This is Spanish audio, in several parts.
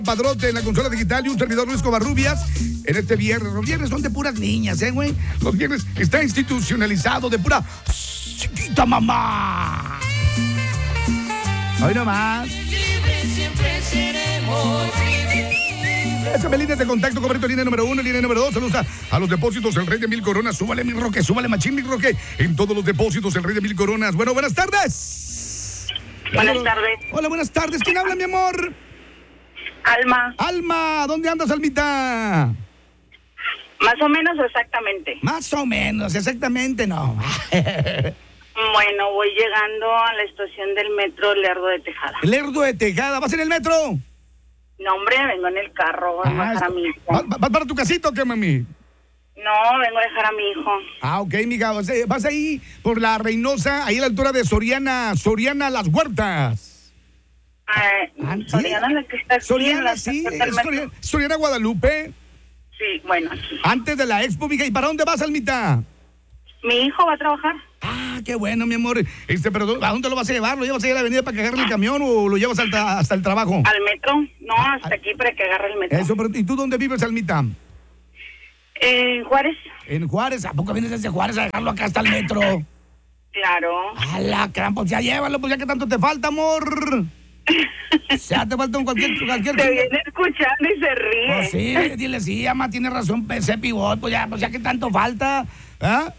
Padrote en la consola digital y un servidor Luis Covarrubias. En este viernes, los viernes son de puras niñas, güey. Los viernes está institucionalizado de pura chiquita mamá. Hoy nomás. Siempre seremos. Esa línea de contacto, correcto, línea número 1, línea número 2. Saludos a los depósitos El Rey de Mil Coronas. Súbale, mi Roque, súbale, machín, mi Roque. En todos los depósitos El Rey de Mil Coronas. Bueno, buenas tardes. Buenas tardes. Hola, buenas tardes. ¿Quién habla, mi amor? Alma. Alma, ¿dónde andas, Almita? Más o menos o exactamente. Más o menos, exactamente no. Bueno, voy llegando a la estación del metro Lerdo de Tejada. Lerdo de Tejada, ¿vas en el metro? No, hombre, vengo en el carro, voy a dejar a mi hijo. ¿Vas para tu casita o qué, mami? No, vengo a dejar a mi hijo. Ah, ok, mija, vas ahí por la Reynosa, ahí a la altura de Soriana Las Huertas. ¿Sí? Soriana, la que está aquí. Soriana, sí, Soriana Guadalupe. Sí, bueno, aquí. Antes de la expo, mija, ¿y para dónde vas, Almita? Mi hijo va a trabajar. Ah, qué bueno, mi amor. Pero ¿a dónde lo vas a llevar? ¿Lo llevas ahí a la avenida para que agarre el camión o lo llevas hasta el trabajo? ¿Al metro? No, hasta aquí para que agarre el metro. Eso, pero ¿y tú dónde vives, Almita? En Juárez. En Juárez, ¿a poco vienes desde Juárez a dejarlo acá hasta el metro? Claro. A la gran, pues ya llévalo, pues ya que tanto te falta, amor. Ya te falta cualquier... Se viene escuchando y se ríe. Pues sí, dile, sí, ama, tiene razón, ese pivot, pues ya que tanto falta. ¿Ah?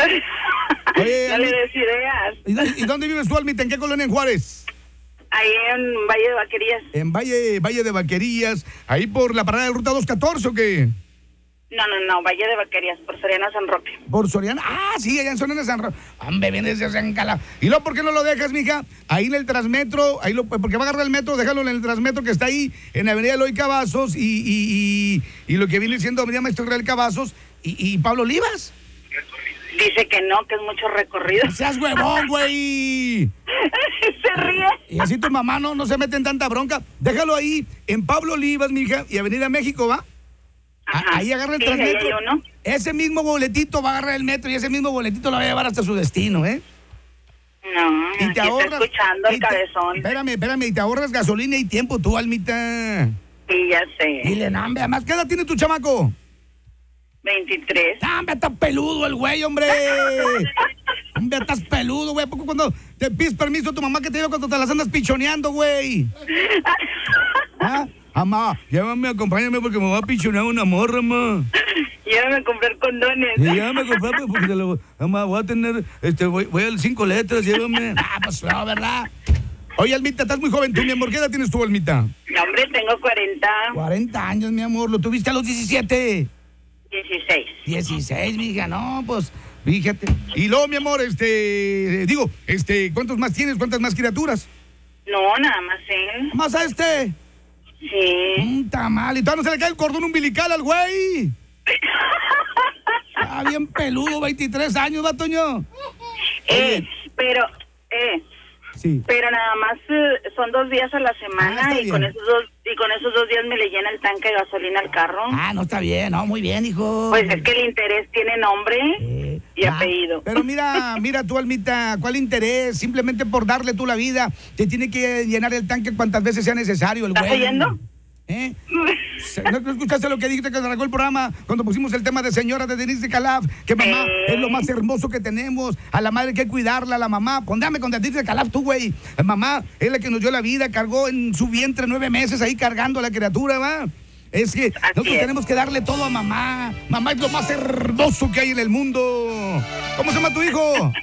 Oye, no le des ideas. ¿Y dónde vives tú, Almita? ¿En qué colonia en Juárez? Ahí en Valle de Vaquerías. En Valle de Vaquerías, ahí por la parada de Ruta 214, ¿o qué? No, Valle de Vaquerías, por Soriana San Roque. ¿Por Soriana? Ah, sí, allá en Soriana San Roque. Hombre, vienes de San Cala. ¿Y luego por qué no lo dejas, mija? Ahí en el Transmetro, porque va a agarrar el metro, déjalo en el Transmetro que está ahí, en Avenida Eloy Cavazos y lo que viene siendo Avenida Maestro Real Cavazos y Pablo Olivas. Dice que no, que es mucho recorrido. ¡Seas huevón, güey! Se ríe. Y así tu mamá no se mete en tanta bronca. Déjalo ahí, en Pablo Olivas, mija, y Avenida México, ¿va? Ajá. Ahí agarra el Transmetro. Ese mismo boletito va a agarrar el metro y ese mismo boletito lo va a llevar hasta su destino, ¿eh? No, y te ahorras, está escuchando el cabezón. Espérame, y te ahorras gasolina y tiempo tú, Almita. Sí, ya sé. Dile, nambe, además, ¿qué edad tiene tu chamaco? 23. ¡Nambe, estás peludo el güey, hombre! ¡Hombre, estás peludo, güey! ¿A poco cuando te pides permiso a tu mamá que te lleva cuando te las andas pichoneando, güey? ¿Ah? Mamá, llévame, acompáñame porque me va a pichonear una morra, ma. Llévame a comprar condones. Sí, llévame a comprar porque mamá, voy a tener, voy al 5 letras, llévame. Ah, pues no, ¿verdad? Oye, Almita, estás muy joven tú, mi amor. ¿Qué edad tienes tú, Almita? No, hombre, tengo 40. 40 años, mi amor. ¿Lo tuviste a los 17? 16. 16, mija, no, pues, fíjate. Y luego, mi amor, ¿cuántos más tienes? ¿Cuántas más criaturas? No, nada más él. ¿Más a este? Sí. Un tamal. ¿Y todavía no se le cae el cordón umbilical al güey? Está bien peludo, 23 años, va, Toño. Sí. Pero nada más son 2 días a la semana y con esos 2 días me le llena el tanque de gasolina al carro. Ah, no, está bien, no, muy bien, hijo. Pues es que el interés tiene nombre y apellido. Pero mira tú, Almita, ¿cuál interés? Simplemente por darle tú la vida, te tiene que llenar el tanque cuantas veces sea necesario el güey. ¿Estás oyendo? ¿Eh? ¿No escuchaste lo que dijiste que arrancó el programa cuando pusimos el tema de Señora de Denise de Calaf? Que mamá es lo más hermoso que tenemos. A la madre hay que cuidarla, a la mamá. Pondame con Denise de Calaf tú, güey. Mamá es la que nos dio la vida, cargó en su vientre 9 meses ahí cargando a la criatura, ¿va? Es que nosotros tenemos que darle todo a mamá. Mamá es lo más hermoso que hay en el mundo. ¿Cómo se llama tu hijo?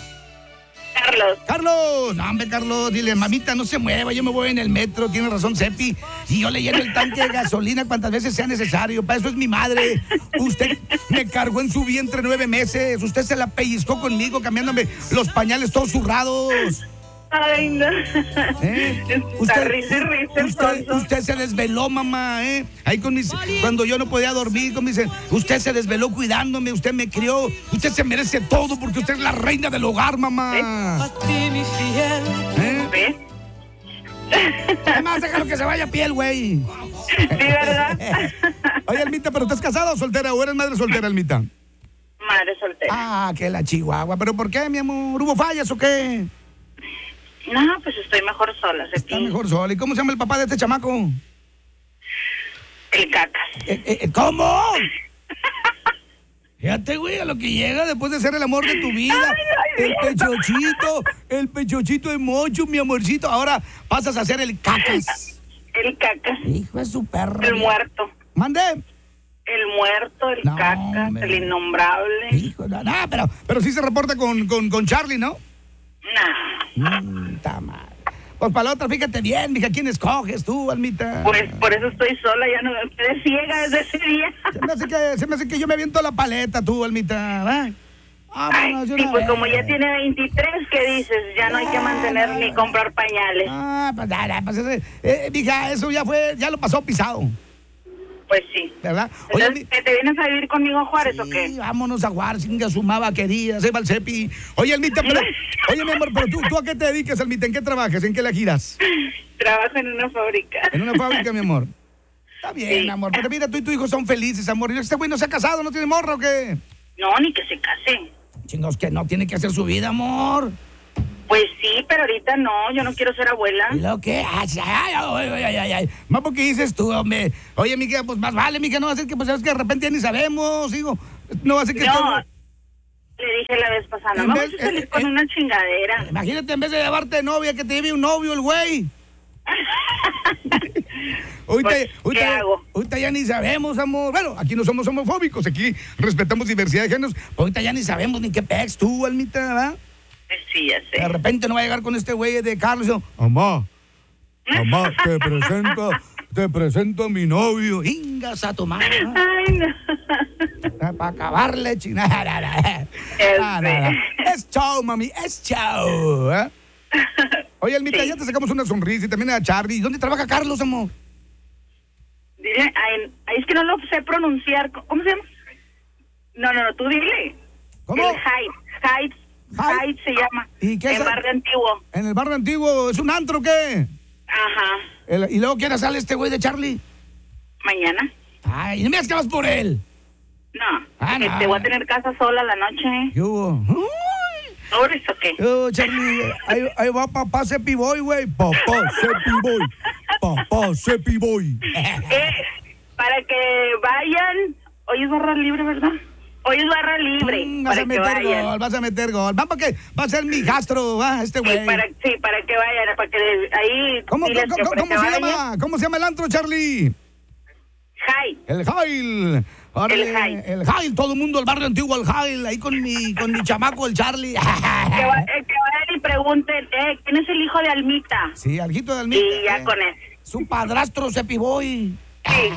Carlos, no, hombre, Carlos, dile, mamita, no se mueva, yo me voy en el metro, tiene razón Cepi, y yo le lleno el tanque de gasolina cuantas veces sea necesario, para eso es mi madre. Usted me cargó en su vientre 9 meses, usted se la pellizcó conmigo, cambiándome los pañales todos zurrados. Ay, no. Usted se desveló, mamá, ¿eh? Ahí cuando yo no podía dormir, usted se desveló cuidándome, usted me crió, usted se merece todo porque usted es la reina del hogar, mamá. A ti, mi fiel. ¿Ves? Además, déjalo que se vaya a piel, güey. Sí, ¿verdad? Oye, Almita, ¿pero estás casada o soltera? ¿O eres madre soltera, Almita? Madre soltera. Ah, que la chihuahua. ¿Pero por qué, mi amor? ¿Hubo fallas o qué? No, pues estoy mejor sola. Está mejor sola. ¿Y cómo se llama el papá de este chamaco? cacas. ¿Cómo? Fíjate, güey, a lo que llega después de ser el amor de tu vida. Ay, El pechochito de mocho, mi amorcito. Ahora pasas a ser el cacas. El cacas. Hijo de su perra. El muerto. ¿Mande? El muerto, el No, cacas, hombre. el innombrable. Hijo de... pero sí se reporta con Charlie, ¿no? Nah. Está mal. Pues para la otra, fíjate bien, mija, ¿quién escoges tú, Almita? Pues por eso estoy sola, ya no me quedé ciega desde ese día. Se me hace que yo me aviento la paleta, tú, Almita, ¿va? Ay, Vámonos de sí, una pues vez. como ya tiene 23, ¿qué dices? Ya no hay que mantener ni comprar pañales. Pues nada, pues mija, eso ya lo pasó pisado, Pues sí. ¿verdad? Entonces, ¿te vienes a vivir conmigo a Juárez o qué? Sí, vámonos a Juárez, singa sumaba querida, se va el cepi. Oye, Almita, oye, mi amor, pero tú a qué te dedicas, Almita, ¿en qué trabajas? ¿En qué la giras? Trabajo en una fábrica. En una fábrica, mi amor. Está bien, Sí. amor, pero mira, tú y tu hijo son felices, amor. ¿Y este güey no se ha casado, no tiene morro o qué? No, ni que se case. Chingos, que no tiene que hacer su vida, amor. Pues sí, pero ahorita no, yo no quiero ser abuela. ¿Y lo que? Ay. Más porque dices tú, hombre. Oye, mija, pues más vale, mija, no va a ser que, pues, sabes que de repente ya ni sabemos, digo. No va a ser que... No, le dije la vez pasada, no En vamos vez- a salir con una chingadera. Imagínate, en vez de llevarte novia, que te lleve un novio el güey. ¿Qué hago? Ahorita ya ni sabemos, amor. Bueno, aquí no somos homofóbicos, aquí respetamos diversidad de géneros. Ahorita ya ni sabemos ni qué pex tú, Almita, ¿verdad? Pues sí, ya De sé. repente no va a llegar con este güey de Carlos. Mamá, te presento a mi novio. Ingas a tu madre. Ay, no. Para acabarle, chingada. Es chao, mami, es chao. ¿Eh? Oye, Almita, Sí. ya te sacamos una sonrisa y también a Charlie. ¿Dónde trabaja Carlos, amor? Dile, ay, es que no lo sé pronunciar. ¿Cómo se llama? No, tú dile. ¿Cómo? El Hyde se llama. ¿Y qué es? En Barrio Antiguo. En el barrio antiguo, ¿es un antro o qué? Ajá. ¿Y luego qué hora sale este güey de Charlie? Mañana. Ay, no me digas que vas por él. No, que te voy a tener casa sola la noche. ¿Qué hubo? ¿Por eso qué? Charlie, ahí va papá Cepi Boy, güey. Papá Cepi Boy. Para que vayan. Hoy es barra libre, ¿verdad? Hoy es barra libre. Vas para a que meter vayan. gol, vas a meter gol. Va porque va a ser mi gastro, va, este güey. Para que vayan, para que ahí... ¿Cómo diles que para que se vayan. llama? ¿Cómo se llama el antro, Charlie? Hyde. El Jail. Órale, el Jail, todo el mundo al barrio antiguo, al Jail, ahí con mi chamaco, el Charlie. Que vayan y pregunten, ¿quién es el hijo de Almita? Sí, Algito de Almita. Y ya con eso. Su padrastro Cepi Boy. Sí.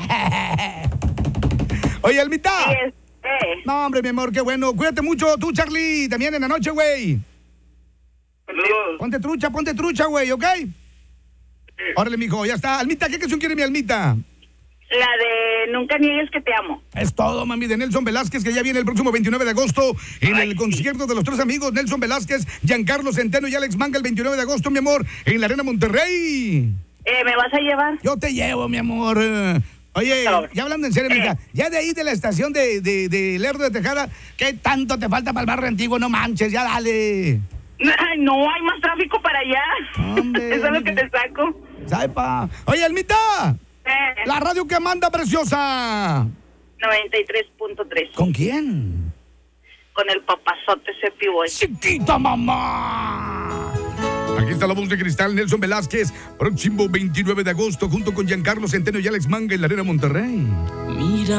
Oye, Almita. Sí, No, hombre, mi amor, qué bueno. Cuídate mucho, tú, Charlie, también en la noche, güey. Saludos. Ponte trucha, güey, ¿ok? Órale, mijo, ya está. Almita, ¿qué canción quiere mi Almita? La de Nunca niegues que te amo. Es todo, mami, de Nelson Velázquez, que ya viene el próximo 29 de agosto en el concierto de los tres amigos, Nelson Velázquez, Giancarlo Centeno y Alex Manga, el 29 de agosto, mi amor, en la Arena Monterrey. ¿Me vas a llevar? Yo te llevo, mi amor. Oye, ya hablando en serio, mija, ya de ahí de la estación de Lerdo de Tejada, ¿qué tanto te falta para el barrio antiguo? No manches, ya dale. Ay, no, hay más tráfico para allá. Hombre, Eso es lo que te saco. Saipa. Oye, Almita, la radio que manda, preciosa. 93.3. ¿Con quién? Con el papazote Cepi Boy. Chiquita mamá. Aquí está la voz de cristal, Nelson Velázquez, próximo 29 de agosto, junto con Giancarlo Centeno y Alex Manga en la Arena Monterrey. Mira.